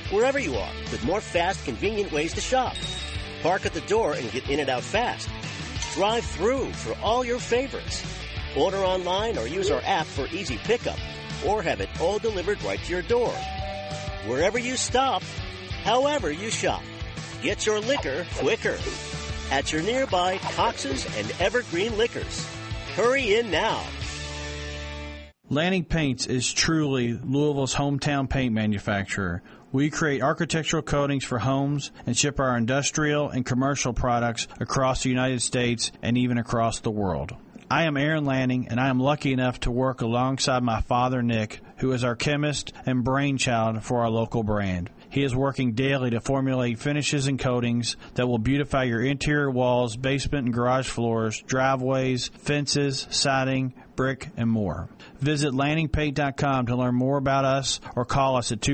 wherever you are, with more fast, convenient ways to shop. Park at the door and get in and out fast. Drive through for all your favorites. Order online or use our app for easy pickup, or have it all delivered right to your door. Wherever you stop, however you shop, get your liquor quicker at your nearby Cox's and Evergreen Liquors. Hurry in now. Lanning Paints is truly Louisville's hometown paint manufacturer. We create architectural coatings for homes and ship our industrial and commercial products across the United States and even across the world. I am Aaron Lanning, and I am lucky enough to work alongside my father, Nick, who is our chemist and brainchild for our local brand. He is working daily to formulate finishes and coatings that will beautify your interior walls, basement and garage floors, driveways, fences, siding, brick, and more. Visit LanningPaint.com to learn more about us or call us at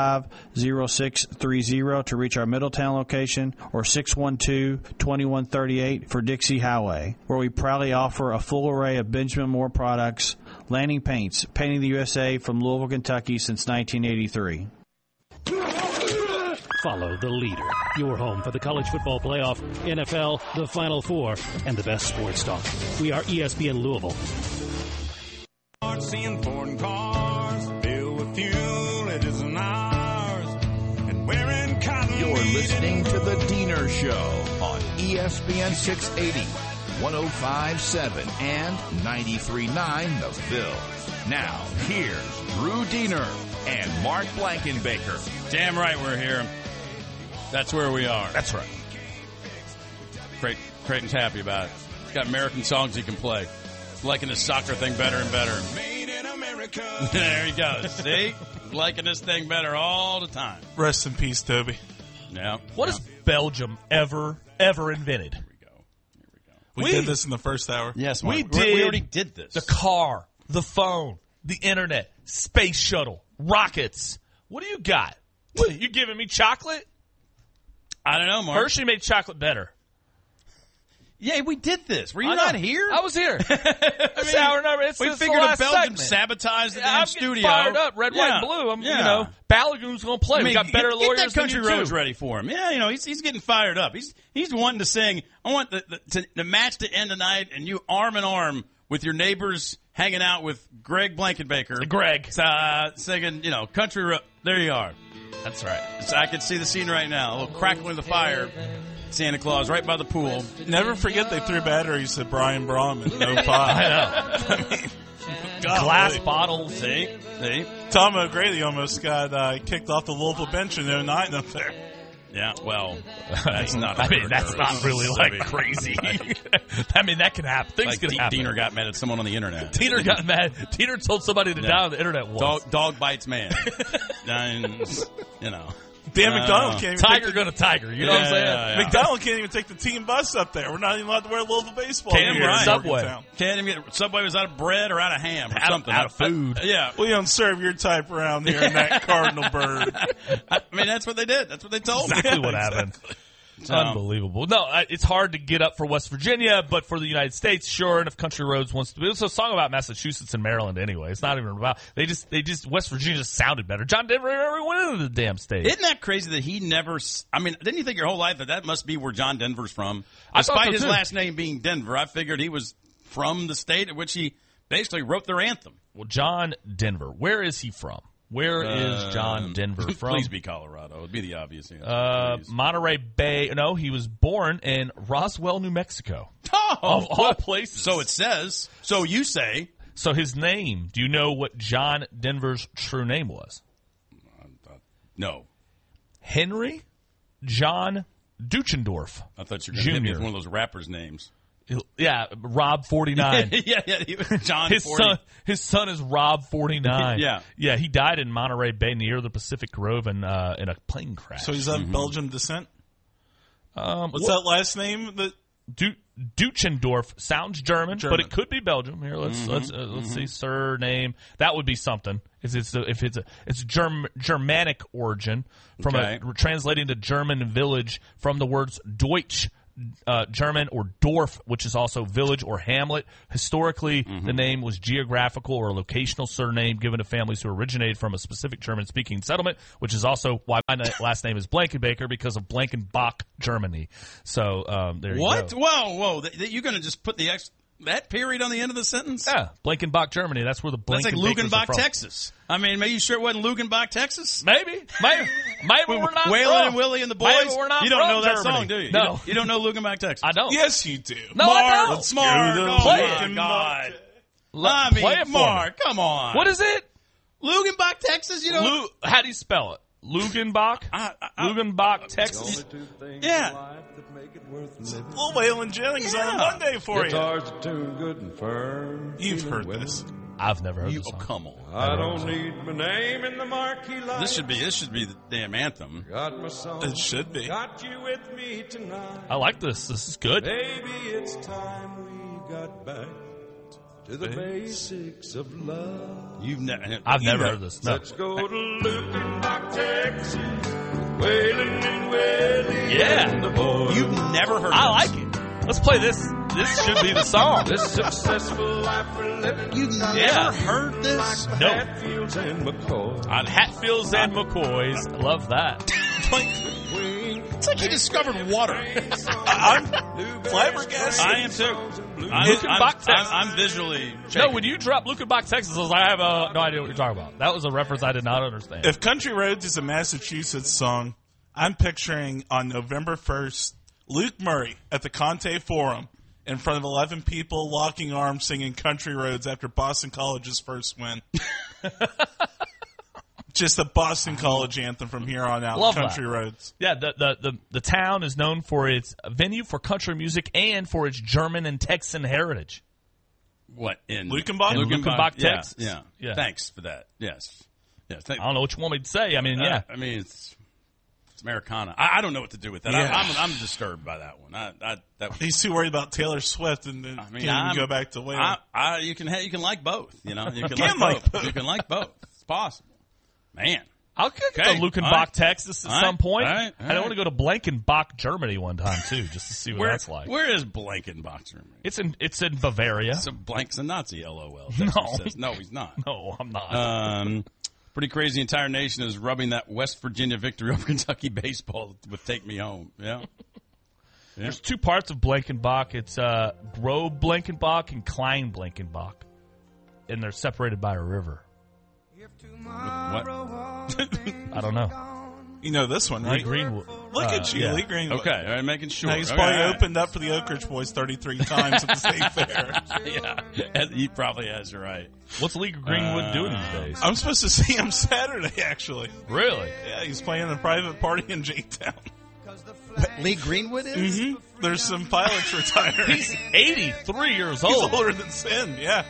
245-0630 to reach our Middletown location or 612-2138 for Dixie Highway, where we proudly offer a full array of Benjamin Moore products. Lanning Paints, painting the USA from Louisville, Kentucky since 1983. Follow the leader. Your home for the college football playoff, NFL, the Final Four, and the best sports talk. We are ESPN Louisville. Seeing foreign cars filled with fuel, it isn't ours. And wearing cotton. You're listening to The Diener Show on ESPN 680, 105.7, and 93.9 The Ville. Now, here's Drew Diener and Mark Blankenbaker. Damn right we're here. That's where we are. That's right. Creighton's happy about it. He's got American songs he can play. He's liking this soccer thing better and better. Made in America. There he goes. See? Liking this thing better all the time. Rest in peace, Toby. Yeah. What has Belgium ever invented? Here we go. We did this in the first hour. Yes, we already did this. The car, the phone, the internet, space shuttle, rockets. What do you got? What, you giving me chocolate? I don't know, Mark. Hershey made chocolate better. Yeah, we did this. Were you not here? I was here. It's hour number. It's we the figured last if Belgium segment. sabotaged the damn I'm studio. fired up. Red, white, and blue. You know, Balogun's going to play. I mean, we got better get lawyers that country than you roads too. ready for him. Yeah, you know, he's getting fired up. He's wanting to sing. I want the match to end tonight, and you arm in arm with your neighbors hanging out with Greg Blankenbaker. Greg. Singing, you know, country road. There you are. That's right. So I can see the scene right now. A little crackling of the fire. Santa Claus right by the pool. Never forget they threw batteries at Brian Braun in 05. I know. Glass bottles. See? Tom O'Grady almost got kicked off the Louisville bench in 09 up there. Yeah, well, that's not. That's not really crazy. I mean, that can happen. Things can happen. Diener got mad at someone on the internet. Diener got mad. Diener told somebody to die on the internet once. Dog bites man. You know. Dan McDonald can't even Tiger gonna Tiger. You know what I'm saying? Yeah. McDonald can't even take the team bus up there. We're not even allowed to wear Louisville baseball. Can't here in Subway. Morgantown. Can't even get Subway was out of bread or out of ham or something. Out of food. Yeah. We don't serve your type around here in that Cardinal bird. I mean, that's what they did. That's what they told me. Exactly what happened. So, unbelievable. No, it's hard to get up for West Virginia, but for the United States, sure. And if Country Roads wants to be, it's a song about Massachusetts and Maryland anyway. It's not even about. They just West Virginia just sounded better. John Denver never went into the damn state. Isn't that crazy that he never? I mean, didn't you think your whole life that must be where John Denver's from? Despite his last name being Denver, I figured he was from the state at which he basically wrote their anthem. Well, John Denver, where is he from? Where is John Denver from? Please be Colorado. It would be the obvious answer. Monterey Bay. No, he was born in Roswell, New Mexico. Oh, of all places. So it says. So you say. So his name. Do you know what John Denver's true name was? No. Henry John Duchendorf. I thought you were going to hit me with one of those rappers' names. Yeah, Rob 49. yeah, John. His son is Rob 49. yeah. He died in Monterey Bay near the Pacific Grove in a plane crash. So he's of Belgian descent. What's that last name? Duchendorf sounds German, but it could be Belgium. Here, let's see surname. That would be something. It's Germanic origin from translating to German village from the words Deutsch. German, or Dorf, which is also village or hamlet. Historically, the name was geographical or locational surname given to families who originated from a specific German-speaking settlement, which is also why my last name is Blankenbaker, because of Blankenbach, Germany. So there you go. What? Whoa. You're going to just put that period on the end of the sentence? Yeah, Blankenbach, Germany. That's where the Blankenbakers That's like Lugenbach, are from. Texas. I mean, maybe you sure it wasn't Lugenbach, Texas? Maybe we're not Waylon from. and Willie and the boys. Maybe we're not you don't from know that Germany. song, do you? No. You don't know Lugenbach, Texas? I don't. Yes, you do. No, I don't. Smart. You're the Oh, Play my God. Play it for Mark, me. come on. What is it? Lugenbach, Texas? You know? How do you spell it? Lugenbach? Lugenbach, Texas? Yeah. Little Waylon Jennings on a Monday for Guitars are tuned good and firm. You've heard this. I've never heard this Oh, song. come on. I don't need my name in the marquee light. This should be the damn anthem. Got my song. It should be. Got you with me tonight. I like this. This is good. Baby, it's time we got back to the basics of love. I've never heard this. No. Let's go to Lukenbach, Texas. Waylon and Willie. Yeah. And the boys. You've never heard I like it. Let's play this. This should be the song. This successful life we're living. You've Yeah. never heard this? No. Hatfields and McCoy. On Hatfields and McCoys. Love that. It's like he discovered water. I'm flabbergasted. I am too. Lukenbach, Texas. I'm visually No, shaking. when you dropped Lukenbach, Texas, I was like, I have no idea what you're talking about. That was a reference I did not understand. If Country Roads is a Massachusetts song, I'm picturing on November 1st, Luke Murray at the Conte Forum in front of 11 people locking arms singing Country Roads after Boston College's first win. Just the Boston College anthem from here on out. Love Country that. Roads. Yeah, the town is known for its venue for country music and for its German and Texan heritage. What in Lukenbach? Lukenbach, yeah, Texas. Yeah. Yeah. Thanks for that. Yes. Yeah. I don't know what you want me to say. I mean, yeah. I mean, it's Americana. I don't know what to do with that. Yeah. I'm disturbed by that one. He's too worried about Taylor Swift and then can't even go back to Waylon. You can like both. You know, you can Can like like both. You can like both. It's possible. Man. I'll kick Okay. to Lukenbach, All right. Texas at All some right. point. All right. All I right. want to go to Blankenbach, Germany one time, too, just to see what that's like. Where is Blankenbach, Germany? It's in Bavaria. So Blank's a Nazi, LOL. That's what it says. No, he's not. No, I'm not. Pretty crazy. The entire nation is rubbing that West Virginia victory over Kentucky baseball with "Take Me Home." Yeah. There's two parts of Blankenbach. It's Grobe Blankenbach and Klein Blankenbach, and they're separated by a river. What? I don't know. You know this one, Lee right? Greenwood. Look at you, yeah. Lee Greenwood. Okay, all right, making sure. Now, he's Okay, probably all right. opened up for the Oak Ridge Boys 33 times at the state fair. Yeah, he probably has. You're right. What's Lee Greenwood doing these days? I'm supposed to see him Saturday, actually. Really? Yeah, he's playing a private party in J-Town. Lee Greenwood is. Mm-hmm. There's some pilots retiring. He's 83 years He's old. older than Sin, yeah.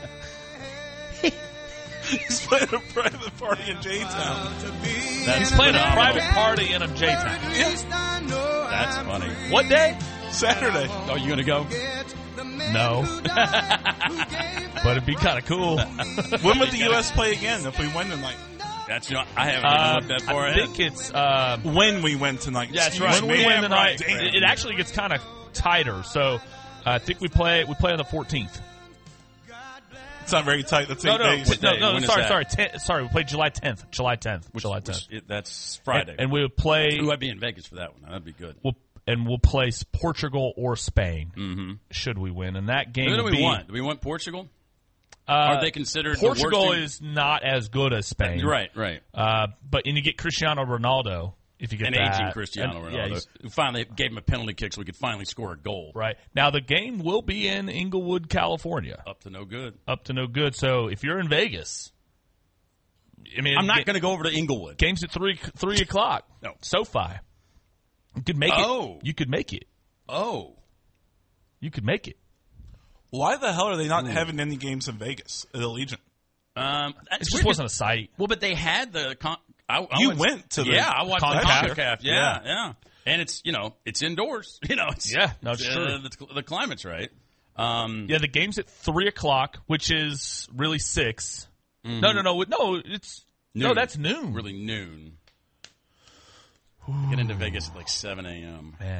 He's playing a private party in J-Town. He's playing a private party in a J-Town. That's funny. What day? Saturday. Oh, you gonna go? No. But it'd be kind of cool. When would the U.S. play again if we win tonight? That's I haven't even looked that far I ahead. think it's When we win tonight. yeah, that's Excuse right. me. When we win tonight, Damn. it actually gets kind of tighter. So I think we play on the 14th. It's not very tight. That's 8 No, days. What day? When is sorry. that? Sorry, we played July 10th. July 10th. That's Friday. And we would play. Ooh, I'd be in Vegas for that one. That'd be good. We'll play Portugal or Spain. Should we win? And that game Who do would we be, want? Do we want Portugal? Are they considered the Portugal worst team? is not as good as Spain. Right. But you get Cristiano Ronaldo if you get An that. aging Cristiano And, Ronaldo. Yeah, who finally gave him a penalty kick so we could finally score a goal. right. Now the game will be in Inglewood, California. Up to no good. Up to no good. So if you're in Vegas, I mean, I'm not going to go over to Inglewood. Games at 3 o'clock. No. SoFi. You could make Oh. it. You could make it. Oh. You could make it. Why the hell are they not having any games in Vegas at Allegiant? It just wasn't a site. Well, but they had the. You went to the I watched CONCACAF. the CONCACAF. Yeah. And it's it's indoors. It's true. The climate's right. Yeah, the game's at 3 o'clock, which is really 6. No, it's Noon. no, that's noon. Really noon. Get into Vegas at like 7 a.m. Man,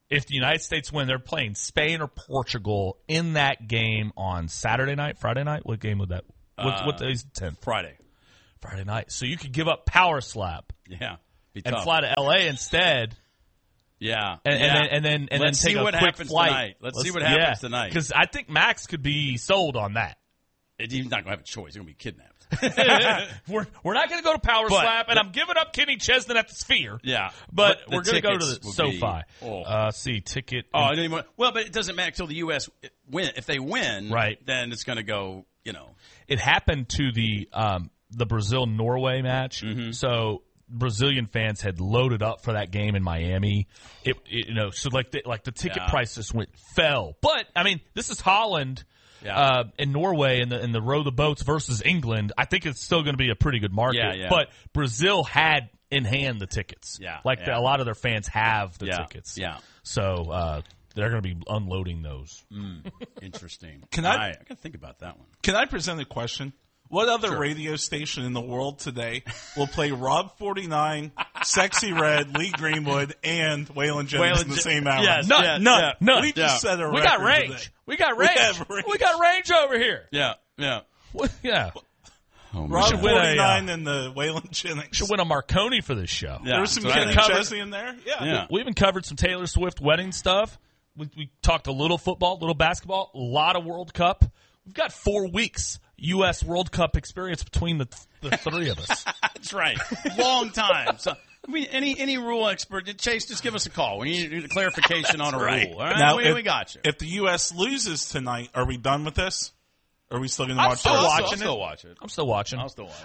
if the United States win, they're playing Spain or Portugal in that game on Saturday night, Friday night. What game would that? What day is the 10th? Friday night. So you could give up Power Slap. Yeah, and fly to LA instead. Yeah, and then take a quick flight. Tonight. Let's see what happens tonight. Because I think Max could be sold on that. He's not going to have a choice. He's going to be kidnapped. We're not going to go to Power Slap, and I'm giving up Kenny Chesney at the Sphere. Yeah, but we're going to go to the SoFi. See ticket. Oh, I didn't even, well, but it doesn't matter until the U.S. win. If they win, right, then it's going to go. It happened to the Brazil-Norway match. Mm-hmm. So Brazilian fans had loaded up for that game in Miami. So the ticket prices fell. But I mean, this is Holland. Yeah. In Norway in the row the boats versus England, I think it's still going to be a pretty good market. Yeah. But Brazil had in hand the tickets. Yeah. A lot of their fans have the tickets. Yeah. So they're going to be unloading those. Interesting. I got to think about that one. Can I present a question? What other radio station in the world today will play Rob 49, Sexy Red, Lee Greenwood, and Waylon Jennings in the same hour? Yes, none. We just set a record. We got range. Today. We got range over here. Yeah. Yeah. Oh, Rob 49 and the Waylon Jennings. Should win a Marconi for this show. Yeah. There was some Kenny Chesney in there. Yeah. We even covered some Taylor Swift wedding stuff. We talked a little football, little basketball, a lot of World Cup. We've got 4 weeks U.S. World Cup experience between the three of us. That's right. Long time. So, any rule expert, Chase, just give us a call. We need a clarification on a rule. All right? Now, we got you. If the U.S. loses tonight, are we done with this? Are we still going to watch it? I'm still watching. I'm still watching.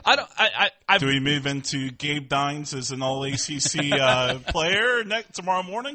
Do we move into Gabe Dines as an All-ACC player tomorrow morning?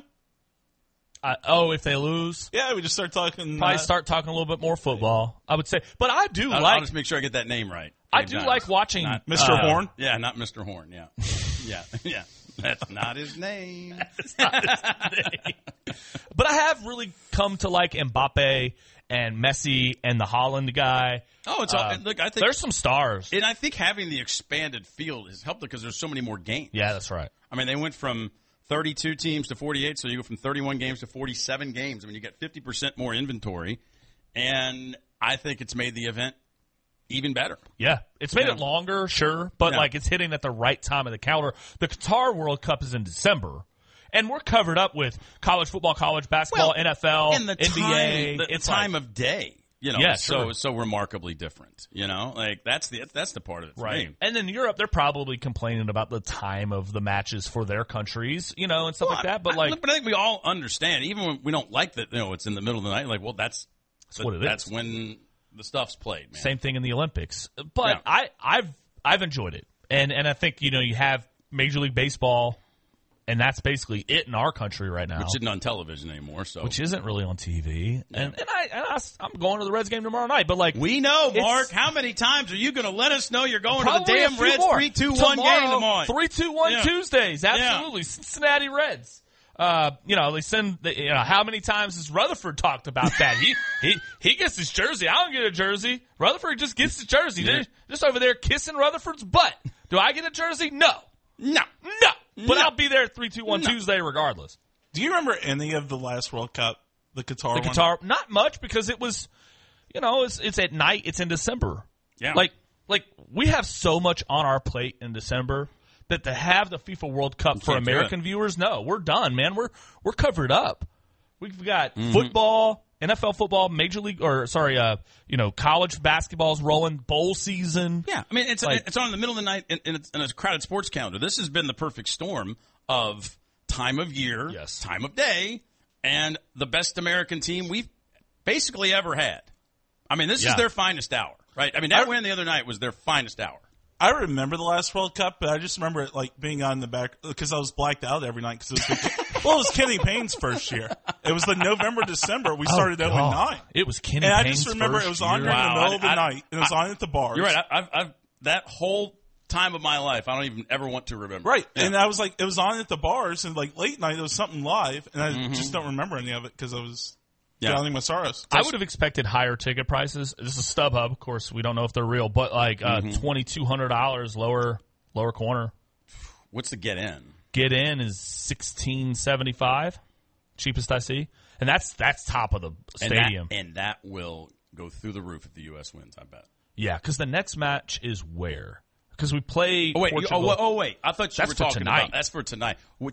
If they lose? Yeah, we just start talking. Probably start talking a little bit more football, I would say. But I do I'll just make sure I get that name right. I do like watching Mr. Horn. Yeah, not Mr. Horn. Yeah. Yeah. That's not his name. That's not his name. But I have really come to like Mbappe and Messi and the Haaland guy. Oh, it's all, look. I think there's some stars, and I think having the expanded field has helped because there's so many more games. Yeah, that's right. I mean, they went from 32 teams to 48, so you go from 31 games to 47 games. I mean, you get 50% more inventory, and I think it's made the event even better. Yeah, it's made it longer, sure, but it's hitting at the right time of the calendar. The Qatar World Cup is in December, and we're covered up with college football, college basketball, NFL, and the NBA. The time of day. So remarkably different. That's the part of it, right? Me. And in Europe, they're probably complaining about the time of the matches for their countries, and stuff like that. But I think we all understand, even when we don't like that. It's in the middle of the night. That's what it is. That's when the stuff's played. Man. Same thing in the Olympics. But I've enjoyed it, and I think you have Major League Baseball. And that's basically it in our country right now. Which isn't on television anymore. Which isn't really on TV. Yeah. And I'm going to the Reds game tomorrow night. But we know, Mark. How many times are you going to let us know you're going to the damn Reds 3-2-1 game tomorrow? 3-2-1 Tuesdays. Absolutely. Yeah. Cincinnati Reds. They send. How many times has Rutherford talked about that? He gets his jersey. I don't get a jersey. Rutherford just gets his jersey. Yeah. They're just over there kissing Rutherford's butt. Do I get a jersey? No. But I'll be there at 3-2-1 Tuesday regardless. Do you remember any of the last World Cup, the Qatar one? Qatar, not much because it was, it's at night. It's in December. Yeah. Like we have so much on our plate in December that to have the FIFA World Cup for American viewers, no, we're done, man. We're covered up. We've got football, NFL football, Major League, college basketball's rolling, bowl season. Yeah, I mean, it's on in the middle of the night in a crowded sports calendar. This has been the perfect storm of time of year, time of day, and the best American team we've basically ever had. I mean, this is their finest hour, right? I mean, that win the other night was their finest hour. I remember the last World Cup, but I just remember it being on the back because I was blacked out every night. Because it was Kenny Payne's first year. It was the November, December. We started 0-9. It was Kenny Payne's first year. And I just remember it was on during the middle of the night. And it was on at the bars. You're right. I've that whole time of my life, I don't even ever want to remember. Right. Yeah. And I was like, it was on at the bars, and late night, there was something live, and I just don't remember any of it because I was drowning my sorrows. I would have expected higher ticket prices. This is StubHub, of course. We don't know if they're real, but $2,200 lower corner. What's the get in? Get in is $1,675. cheapest I see, and that's top of the stadium. And that will go through the roof if the U.S. wins, I bet. Yeah, because the next match is where? Because we play. Oh wait! Portugal. Oh wait! I thought you were talking tonight. about that's for tonight.